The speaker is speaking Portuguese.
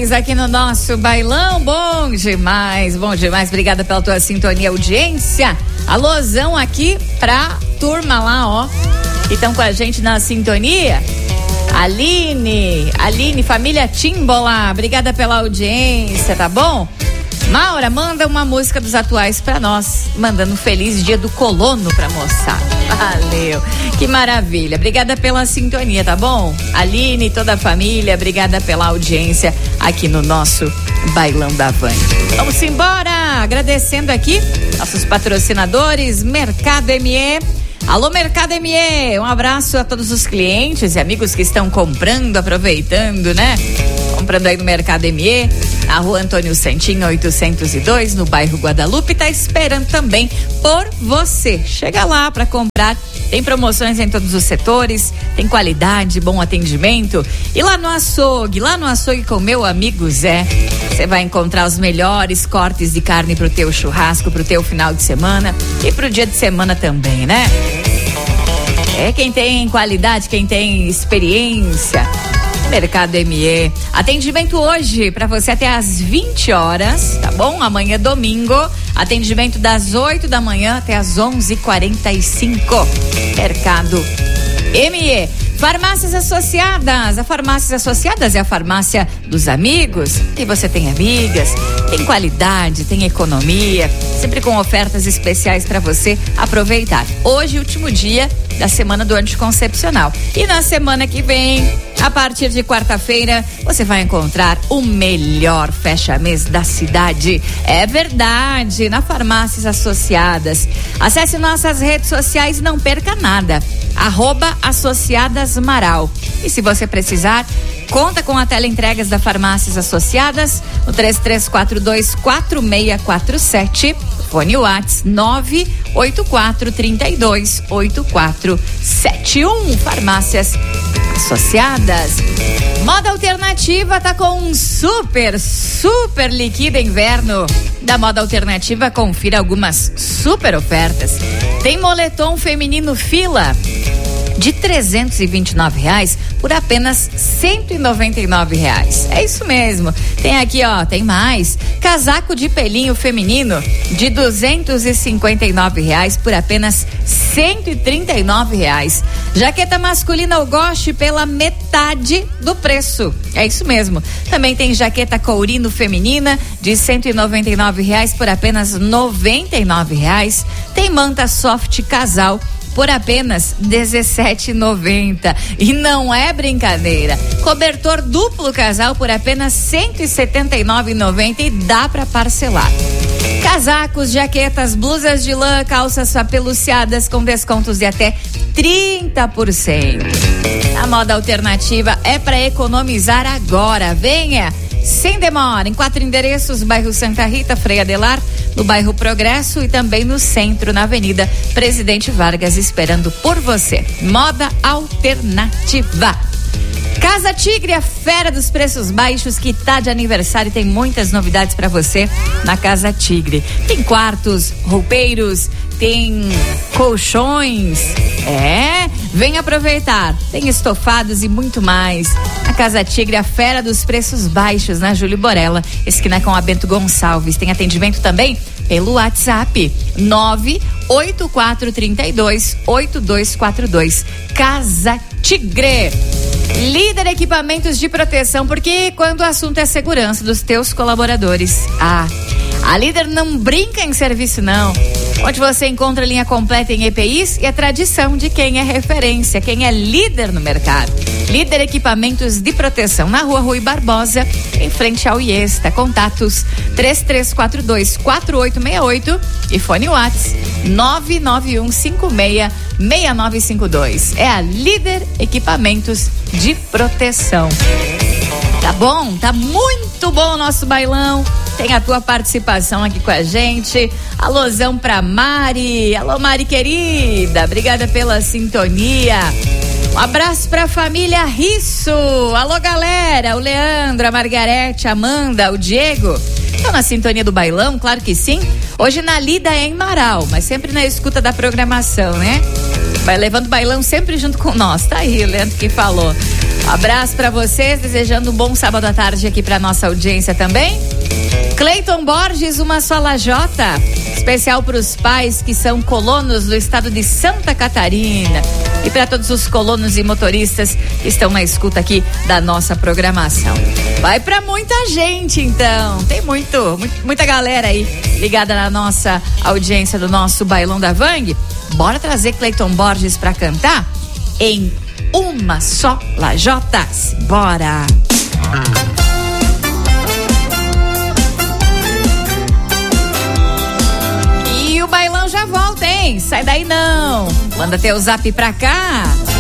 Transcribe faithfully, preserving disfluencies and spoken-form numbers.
demais aqui no nosso bailão. Bom demais, bom demais. Obrigada pela tua sintonia e audiência. Alôzão aqui pra turma lá, ó, que estão com a gente na sintonia. Aline, Aline, família Timbola, obrigada pela audiência, tá bom? Maura, manda uma música dos atuais pra nós, mandando um feliz dia do colono pra moçada. Valeu, que maravilha, obrigada pela sintonia, tá bom? Aline, toda a família, obrigada pela audiência aqui no nosso Bailão da Van. Vamos embora, agradecendo aqui nossos patrocinadores, Mercado M E. Alô, Mercado M E, um abraço a todos os clientes e amigos que estão comprando, aproveitando, né? Comprando aí no Mercado M E, na rua Antônio Santinho, oitocentos e dois, no bairro Guadalupe, tá esperando também por você. Chega lá para comprar, tem promoções em todos os setores, tem qualidade, bom atendimento. E lá no açougue, lá no açougue com meu amigo Zé, você vai encontrar os melhores cortes de carne pro teu churrasco, pro teu final de semana e pro dia de semana também, né? É quem tem qualidade, quem tem experiência. Mercado M E. Atendimento hoje para você até às vinte horas, tá bom? Amanhã domingo, atendimento das oito da manhã até às onze e quarenta e cinco. Mercado M E. Farmácias Associadas. A Farmácias Associadas é a farmácia dos amigos. E você tem amigas, tem qualidade, tem economia, sempre com ofertas especiais para você aproveitar. Hoje, último dia da semana do anticoncepcional. E na semana que vem, a partir de quarta-feira, você vai encontrar o melhor fecha-mês da cidade. É verdade, na Farmácias Associadas. Acesse nossas redes sociais e não perca nada. Arroba Associadas Marau. E se você precisar, conta com a teleentregas da Farmácias Associadas no três três quatro dois, quatro seis quatro sete, fone WhatsApp nove oito quatro três dois oito quatro sete um. Farmácias Associadas. Moda Alternativa tá com um super, super liquida inverno. Da Moda Alternativa, confira algumas super ofertas. Tem moletom feminino Fila de trezentos e vinte e nove reais por apenas cento e noventa e nove reais. É isso mesmo. Tem aqui, ó, tem mais. Casaco de pelinho feminino de duzentos e cinquenta e nove reais por apenas cento e trinta e nove reais. Jaqueta masculina Algoche pela metade do preço. É isso mesmo. Também tem jaqueta courino feminina de cento e noventa e nove reais por apenas noventa e nove reais. Tem manta soft casal por apenas dezessete reais e noventa centavos. E não é brincadeira. Cobertor duplo casal por apenas cento e setenta e nove reais e noventa centavos e dá para parcelar. Casacos, jaquetas, blusas de lã, calças apeluciadas com descontos de até trinta por cento. A Moda Alternativa é para economizar agora. Venha! Sem demora, em quatro endereços, bairro Santa Rita, Frei Adelar, no bairro Progresso e também no centro, na Avenida Presidente Vargas, esperando por você. Moda Alternativa. Casa Tigre, a fera dos preços baixos que tá de aniversário, tem muitas novidades para você na Casa Tigre. Tem quartos, roupeiros, tem colchões, é, vem aproveitar, tem estofados e muito mais. A Casa Tigre, a fera dos preços baixos, na Júlio Borella, esquina com a Bento Gonçalves. Tem atendimento também pelo WhatsApp nove oito quatro três dois oito dois quatro dois. Casa Tigre. Líder Equipamentos de Proteção, porque quando o assunto é segurança dos teus colaboradores, ah, a Líder não brinca em serviço não. Onde você encontra a linha completa em E P Is e a tradição de quem é referência, quem é líder no mercado. Líder Equipamentos de Proteção, na rua Rui Barbosa, em frente ao Iesta. Contatos três três quatro dois quatro oito seis oito e fone WhatsApp nove nove um cinco seis seis nove cinco dois. É a Líder Equipamentos de Proteção. Tá bom? Tá muito bom o nosso bailão. Tem a tua participação aqui com a gente. Alôzão pra Mari. Alô, Mari querida. Obrigada pela sintonia. Um abraço pra família Risso. Alô, galera. O Leandro, a Margarete, a Amanda, o Diego. Estão na sintonia do bailão? Claro que sim. Hoje na lida é em Marau, mas sempre na escuta da programação, né? Vai levando o bailão sempre junto com nós. Tá aí, o Leandro que falou. Abraço pra vocês, desejando um bom sábado à tarde aqui pra nossa audiência também. Cleiton Borges, uma só lajota, especial para os pais que são colonos do estado de Santa Catarina e para todos os colonos e motoristas que estão na escuta aqui da nossa programação. Vai para muita gente, então, tem muito, muito, muita galera aí ligada na nossa audiência do nosso Bailão da Vang. Bora trazer Cleiton Borges para cantar em uma só lajota. Bora! Já volta, hein? Sai daí não. Manda teu zap pra cá.